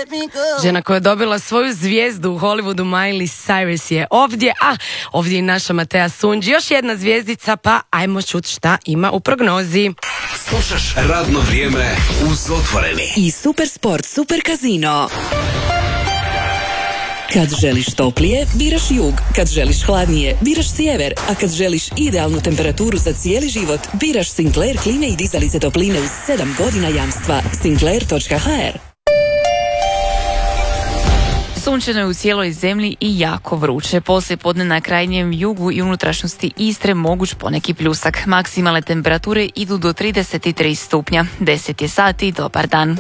Žena koja je dobila svoju zvijezdu u Hollywoodu, Miley Cyrus je ovdje, a ovdje i naša Matea Sunđi, još jedna zvijezdica, pa ajmo čut šta ima u prognozi. Slušaš Radno vrijeme uz Otvoreni i Super Sport, Super Casino. Kad želiš toplije, biraš jug. Kad želiš hladnije, biraš sjever. A kad želiš idealnu temperaturu za cijeli život, biraš Sinclair klime i dizalice topline uz 7 godina jamstva. Sinclair.hr. Sunčano je u cijeloj zemlji i jako vruće. Poslije podne na krajnjem jugu i unutrašnjosti Istre moguć poneki pljusak. Maksimalne temperature idu do 33 stupnja. 10 je sati, dobar dan.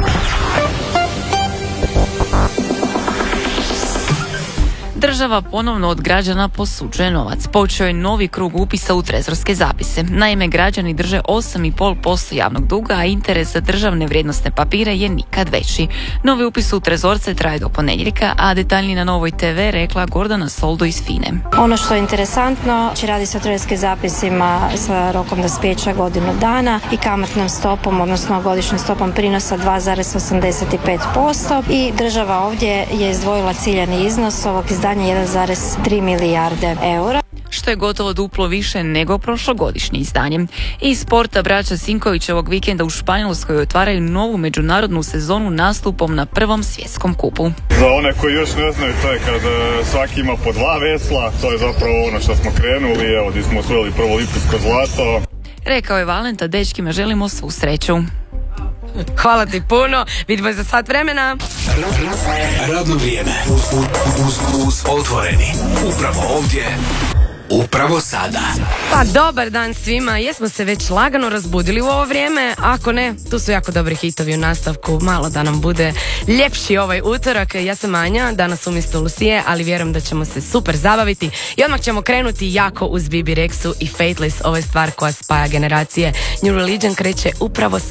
Država ponovno od građana posuđuje novac. Počeo je novi krug upisa u trezorske zapise. Naime, građani drže 8,5% javnog duga, a interes za državne vrijednosne papire je nikad veći. Novi upis u trezorce traje do ponedjeljka, a detaljnije na Novoj TV rekla Gordana Soldo iz FINE. Ono što je interesantno, radi se o trezorskim zapisima sa rokom dospijeća godinu dana i kamatnom stopom, odnosno godišnjom stopom prinosa 2,85% i država ovdje je izdvojila ciljani iznos ovog izdanja 1,3 milijarde eura. Što je gotovo duplo više nego prošlogodišnje izdanje. Iz sporta braća Sinković ovog vikenda u Španjolskoj otvaraju novu međunarodnu sezonu nastupom na prvom svjetskom kupu. Za one koji još ne znaju, to je kad svaki ima po 2 vesla, to je zapravo ono što smo krenuli, evo gdje smo osvojili prvo olimpijsko zlato. Rekao je Valenta, dečkima želimo svu sreću. Hvala ti puno, vidimo za sat vremena. Radno vrijeme uz Otvoreni. Upravo ovdje, upravo sada. Pa dobar dan svima, jesmo se već lagano razbudili u ovo vrijeme? Ako ne, tu su jako dobri hitovi u nastavku, malo da nam bude ljepši ovaj utorak. Ja sam Anja, danas umjesto Lucije, ali vjerujem da ćemo se super zabaviti i odmah ćemo krenuti jako uz Bibi Rexu i Fateless. Ovo je stvar koja spaja generacije. New Religion kreće upravo